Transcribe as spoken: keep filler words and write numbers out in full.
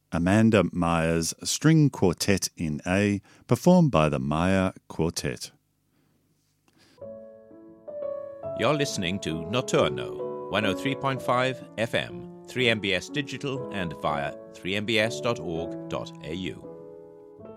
Amanda Meyer's String Quartet in A, performed by the Meyer Quartet. You're listening to Notturno, one oh three point five F M, three M B S digital and via three m b s dot org dot a u.